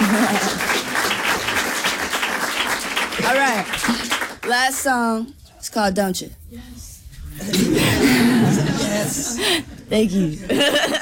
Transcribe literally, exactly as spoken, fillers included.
All right. Last song. It's called Don't You. Yes. Thank you.